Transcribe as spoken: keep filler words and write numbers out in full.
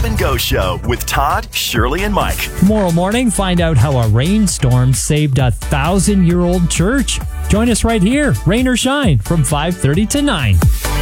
Up and Go Show with Todd, Shirley, and Mike. Tomorrow morning, find out how a rainstorm saved a thousand-year-old church. Join us right here, rain or shine, from five thirty to nine.